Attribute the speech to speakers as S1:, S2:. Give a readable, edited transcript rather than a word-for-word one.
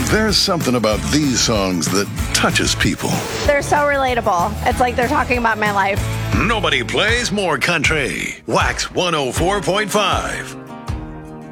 S1: There's something about these songs that touches people.
S2: They're so relatable. It's like they're talking about my life.
S1: Nobody plays more country. Wax 104.5.